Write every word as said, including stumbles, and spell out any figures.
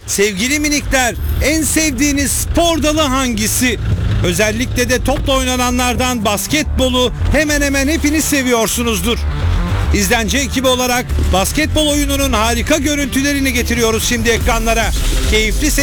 Sevgili minikler, en sevdiğiniz spor dalı hangisi? Özellikle de topla oynananlardan basketbolu hemen hemen hepiniz seviyorsunuzdur. İzlence ekibi olarak basketbol oyununun harika görüntülerini getiriyoruz şimdi ekranlara. Keyifli seyir.